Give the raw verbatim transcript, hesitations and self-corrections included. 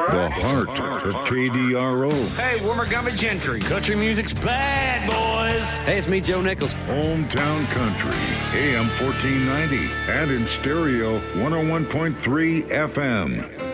The heart of K D R O. Hey, we're Montgomery Gentry. Country music's bad, boys. Hey, it's me, Joe Nichols. Hometown Country, A M fourteen ninety, and in stereo, one oh one point three F M.